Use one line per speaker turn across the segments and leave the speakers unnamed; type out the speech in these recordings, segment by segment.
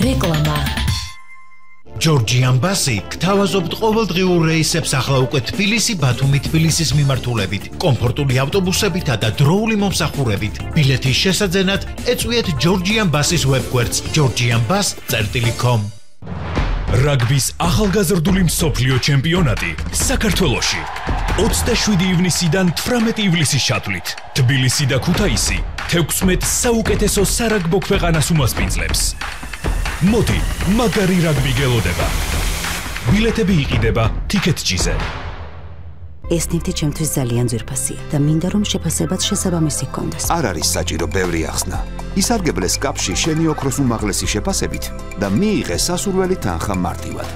რეკლამა.
ჯორჯიან ბასი გთავაზობთ ყოველდღიურ რეისებს ახლა უკვე თბილისი-ბათუმი-თბილისის მიმართულებით, კომფორტული ავტობუსებითა და დროული მომსახურებით. ბილეთის შესაძენად ეწვიეთ ჯორჯიან ბასის ვებგვერდს georgianbus.com.
რაგბის ახალგაზრდული მსოფლიო ჩემპიონატი საქართველოში 27 ივნისიდან 18 ივლისის ჩათვლით. თბილისი და ქუთაისი 16 საუკეთესო სარაგბო ქვეყანას უმასპინძლებს. მოდი, მაგარი რაგბი გელოდება. ბილეთები იყიდება TicketJet-ზე.
ეს ნივთი ჩემთვის ძალიან ძვირფასია და მინდა რომ შეფასებაც შესაბამისი ჰქონდეს.
არ არის საჭირო ბევრი ახსნა. ისარგებლე სკაფში შენი ოქროს უმაღლესი შეფასებით და მიიღე სასურველი თანხა მარტივად.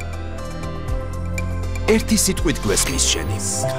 ერთი სიტყვით გვესმის შენი.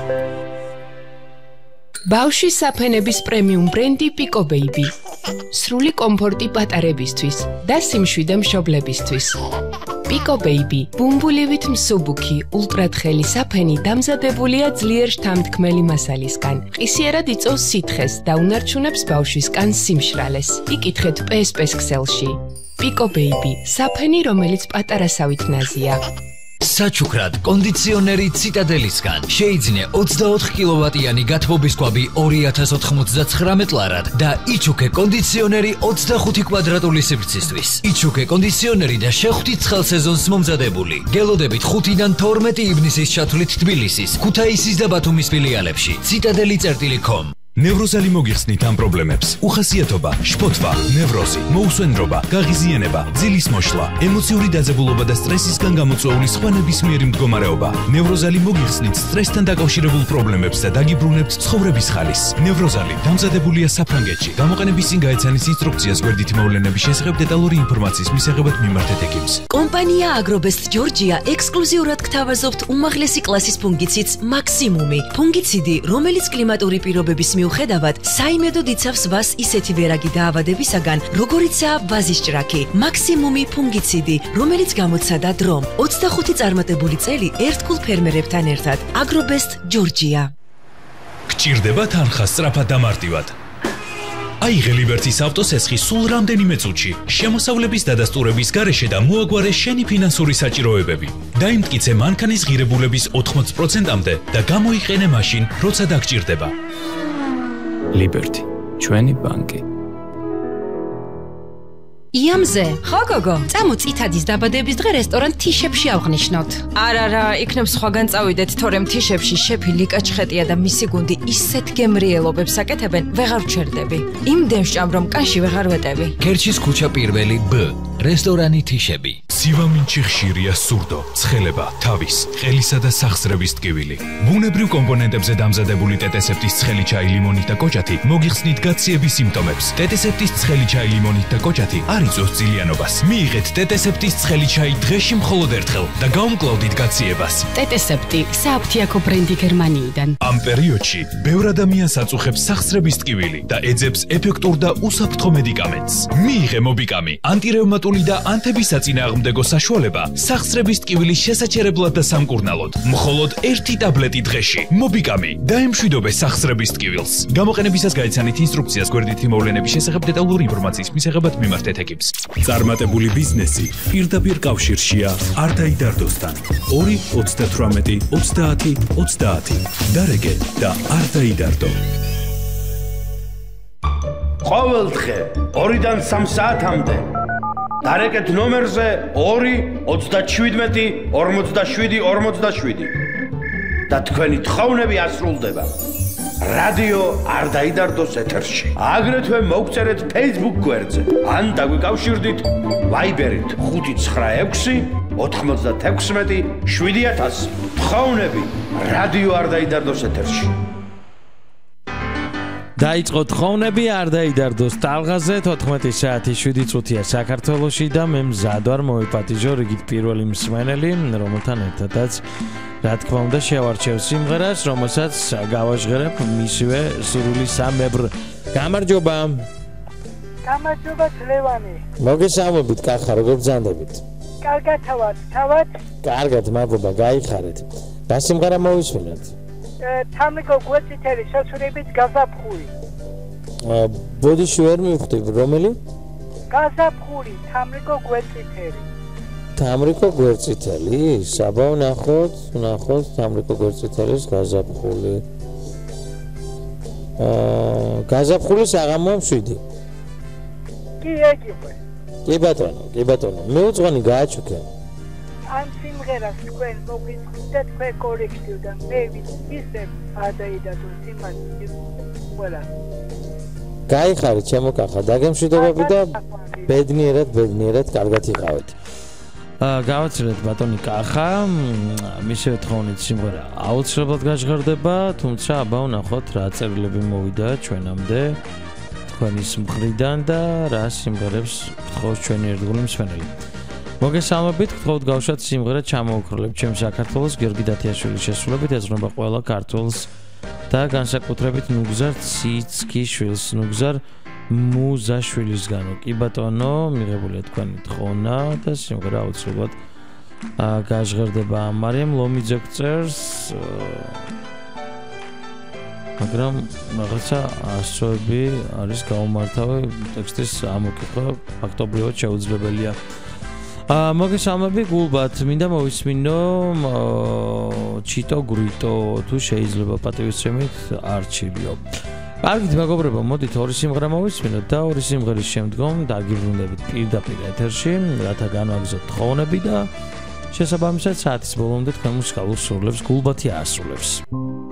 ბავშვის საფენების პრემიუმ ბრენდი Pico Baby. სრული კომფორტი პატარებისთვის და სიმშვიდე მშობლებისთვის. Pico Baby, ბუმბულივით მსუბუქი, ულტრათხელი საფენი დამზადებულია ძლიერ შთამთქმელი მასალისგან. ყისიერად იწვევს სითხეს და უნარჩუნებს ბავშვის კანს სიმშრალეს. იკითხეთ PSP-ს ქსელში. Pico Baby, საფენი, რომელიც პატარასავით ნაზია.
საჩუქრად კონდიციონერი ციტადელისგან შეიძინე 24 კილოვატიანი გათბობის კვაბი 2099 ლარად და იჩუქე კონდიციონერი 25 კვადრატული სივრცისთვის. იჩუქე კონდიციონერი და შეხვდით ცხელ სეზონს მომზადებული. გელოდებით 5-დან 12 ივნისის ჩათვლით თბილისის, ქუთაისის და ბათუმის ფილიალებში. citadeli.com.
ნევროზალი მოგიხსნით ამ პრობლემებს. უხასიათობა, შფოთვა, ნევროზი, მოუსვენრობა, გაღიზიანება, ძილის მოშლა, ემოციური დაძაბულობა და სტრესისგან გამოწვეული სხვა ნებისმიერი მდგომარეობა. ნევროზალი მოგიხსნით სტრესთან დაკავშირებულ პრობლემებს და დაგიბრუნებთ ცხოვრების ხალისს. ნევროზალი დამზადებულია საფრანგეთში. გამოყენების წინ გაეცანის ინსტრუქციას გვერდითი მოვლენების შესახებ დეტალური ინფორმაციის მისაღებად მიმართეთ ექიმს.
კომპანია Agrobest Georgia ექსკლუზიურად გთავაზობთ უმაღლესი კლასის ფუნგიციდს მაქსიმუმი. ფუნგიციდი, რომელიც კლიმატური პირობების მიუხედავად საიმედოდ იცავს ვას ისეთი ვერაგი დაავადებისაგან, როგორიცაა ვაზის ჭრაქი. მაქსიმუმი ფუნგიციდი, რომელიც გამოცადა დრომ. 25 წარმატებული წელი ერთგულ ფერმერებთან ერთად. Agrobest Georgia.
გჭირდება თანხა სწრაფად და მარტივად. აიღე ლიბერტის ავტოსესხი სულ რამდენიმე წუთში. შემოსავლების დადასტურების გარეშე და მოაგვარე შენი ფინანსური საჭიროებები. დაიმტკიცე მანქანის ღირებულების 80%-მდე და გამოიყენე მაშინ, როცა დაგჭირდება.
ლიბერტი, ჩვენი ბანკი.
იამზე, ხო გოგო, წამო წითადის დაბადების დღე რესტორან თიშებში ავღნიშნოთ.
არა, იქნებ სხვაგან წავიდეთ, თორემ თიშებში შეფი ლიკა ჩხეტია და მისი გუნდი ისეთ გემრიელობებს აკეთებენ, ვეღარ ვჩერდები. იმდენ შჭამ, რომ კანში ვეღარ ვეტევი.
ქერჩის ქუჩა პირველი B, რესტორანი თიშები.
სივამინჩი ხშირია სურდო, ცხელება, თავის, ყელისა და სახსრების ტკივილი. ბუნებრივ კომპონენტებზე დამზადებული ტეტესეპტის ცხელი ჩაი, ლიმონით და კოჭათი მოგიხსნით გაციების სიმპტომებს. ტეტესეპტის ცხელი ჩაი, ლიმონით და კოჭათი არ იწვევს ძილიანობას. მიიღეთ ტეტესეპტის ცხელი ჩაი დღეში მხოლოდ ერთხელ და გაუმკლავდით გაციებას.
ტეტესეპტი, სააფთიაქო ბრენდი გერმანიიდან.
ამ პერიოდში ბევრ ადამიანს აწუხებს სახსრების ტკივილი და ეძებს ეფექტურ და უსაფრთხო მედიკამენტს. მიიღე მობიკამი, ანტირევმატული და ანთების საწინააღმდეგო საშუალება სახსრების ტკივილის შესაჩერებლად და სამკურნალოდ. მხოლოდ 1 ტაბლეტი დღეში. მობიკამი დაემშვიდობე სახსრების ტკივილს. გამოყენებისას გაეცანით ინსტრუქციას გვერდითი მოვლენების შესახებ დეტალური ინფორმაციის მისაღებად მიმართეთ ექიმს. წარმატებული ბიზნესი პირდაპირ კავშირშია არდაიდარდოსთან. 2 38 30 30. დარეგე და არდაიდარდო.
ყოველდღე 2-დან 3 საათამდე დარეკეთ ნომერზე 2 37 47 47 და თქვენი თხოვნები ასრულდება რადიო არ დაიდარდოს ეთერში. აგრეთვე მოგწერეთ Facebook გვერდზე ან დაგვიკავშირდით Viber-ით 596 96 7000. თხოვნები რადიო არ დაიდარდოს ეთერში.
დაიწყო თხოვნები არ დაიდარდოს ტალღაზე 14 საათი 7 წუთია საქართველოში და მე მზად ვარ მოვიპატიჟო რიგით პირველი მსმენელი, რომელთან ერთადაც რა თქმა უნდა შევარჩევ სიმღერას, რომელსაც გავაჟღერებ მისივე სრული სამებრ. გამარჯობა.
გამარჯობა ლევანი.
მოგესალმებით, კახა, როგორ ბრძანდებით?
კარგად თავად.
კარგად, მადლობა, გაიხარეთ. და სიმღერა მოვისმინოთ.
თამიკო გვეცითელი სასურებით გაზაფხული.
ბოდიში ვერ მივხვდი, რომელი?
გაზაფხული თამრიკო გვერდწითელი.
თამრიკო გვერდწითელი? საბა ვნახოთ თამრიკო გვერდწითელის გაზაფხული. გაზაფხული საღამოა 7.
კი ეგივე.
კი ბატონო, მეუძღვანი გააჩუქე.
ამ სიმღერას თქვენ მოგიწვდეთ თქვენ კოლექტივიდან მე ვიცისებ ადაიდატო სიმღერას ყველა.
გაიხარით ჩემო კახა, დაგემშვიდობები და ბედნიერად კარგად იყავით. გავაცილეთ ბატონი კახა, მისივე თხოვნით სიმღერა აუცილებლად გაჟღერდება, თუმცა აბა ვნახოთ რა წერილები მოვიდა ჩვენამდე თქვენის მხრიდან და რა სიმღერებს გთხოვთ ჩვენი ერთგული მსმენელი. მოგესალმებით, გთხოვთ გავშვათ სიმღერა ჩამოუქროლებთ ჩემ საქართველოს გიორგი დათიაშვილის შესრულებით, ეზრდება ყველა ქართველს და განსაკუთრებით ნუგზარ ციცქიშვილს, ნუგზარ მუზაშვილისგანო. კი ბატონო, მიღებულია თქვენი თხოვნა და სიმღერა აუცილებლად გაჟღერდება. მარიამ ლომიძე გწერს, მაგრამ რაღაცა ასოები არის გაუმართავი ტექსტის ამოკითხვა ფაქტობრივად შეუძლებელია. მოგესალმები გულბათ, მინდა მოვისმინო ჩიტო გრიტო თუ შეიძლება პატივისცემით არჩილიო. კარგით მეგობრებო, მოდით ორი სიმღერა მოვისმინოთ და ორი სიმღერის შემდგომ დაგიბრუნდებით პირდაპირ ეთერში, რათა განვაგზავნოთ თხოვნები და შესაბამისად საათის ბოლომდე თქვენ მუსიკალურ სურვილებს გულბათი აასრულებს.